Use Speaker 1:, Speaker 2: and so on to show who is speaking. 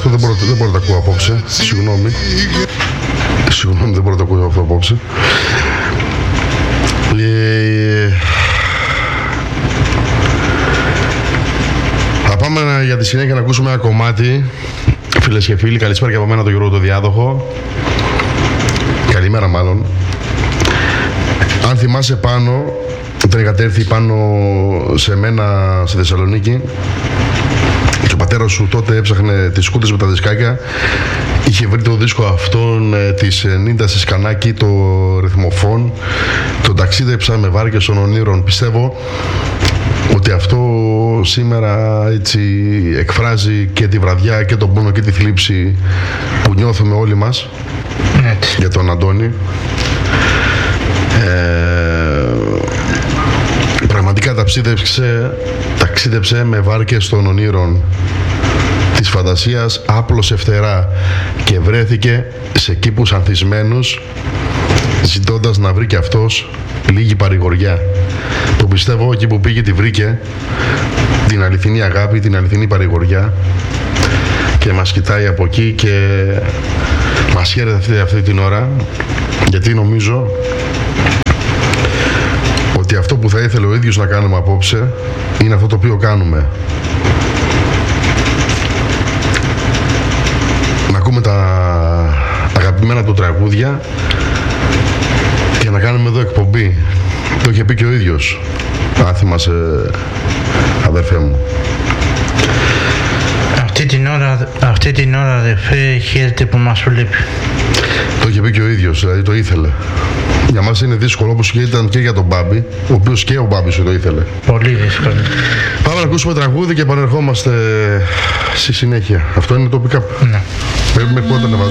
Speaker 1: αυτό δεν μπορώ να το ακούω απόψε. Συγγνώμη, δεν μπορώ να το ακούω αυτό απόψε. Θα πάμε για τη συνέχεια να ακούσουμε ένα κομμάτι. Φίλες και φίλοι, καλησπέρα και από μένα τον Γιώργο το Διάδοχο. Καλημέρα μάλλον. Αν θυμάσαι πάνω, όταν είχατε έρθει πάνω σε μένα στη Θεσσαλονίκη και ο πατέρας σου τότε έψαχνε τις σκούτες με τα δισκάκια, είχε βρει το δίσκο αυτόν της Νίντα Σκανάκη, το ρυθμοφόν, το ταξίδεψα με βάρκες των ονείρων. Πιστεύω ότι αυτό σήμερα έτσι εκφράζει και τη βραδιά και τον πόνο και τη θλίψη που νιώθουμε όλοι μας για τον Αντώνη. Πραγματικά ταξίδεψε με βάρκες των ονείρων της φαντασίας, άπλωσε φτερά και βρέθηκε σε κήπους ανθισμένους, ζητώντας να βρει και αυτός λίγη παρηγοριά, που πιστεύω εκεί που πήγε τη βρήκε, την αληθινή αγάπη, την αληθινή παρηγοριά, και μας κοιτάει από εκεί και μας χαίρεται αυτή την ώρα, γιατί νομίζω ότι αυτό που θα ήθελε ο ίδιος να κάνουμε απόψε είναι αυτό το οποίο κάνουμε. Να ακούμε τα αγαπημένα του τραγούδια και να κάνουμε εδώ εκπομπή. Το είχε πει και ο ίδιος, αν θυμάσαι, αδερφέ μου.
Speaker 2: Αυτή την ώρα αδερφέ, χαίρεται που μας βλέπει.
Speaker 1: Το είχε πει και ο ίδιος, δηλαδή το ήθελε. Για μας είναι δύσκολο, όπως και ήταν και για τον Μπάμπη, ο οποίος και ο Μπάμπης το ήθελε.
Speaker 2: Πολύ δύσκολο.
Speaker 1: Πάμε να ακούσουμε τραγούδι και επανερχόμαστε στη συνέχεια. Αυτό είναι το pick-up.
Speaker 2: Ναι.
Speaker 1: Πρέπει με πότε να βάζω.